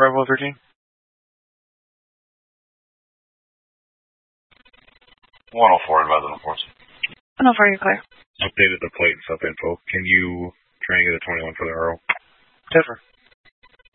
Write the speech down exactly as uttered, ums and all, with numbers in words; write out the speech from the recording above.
Bravo thirteen. one oh four, advise on force. one oh four, you're clear. Updated the plate and sub info. Can you try and get a twenty-one for the R O? Differ.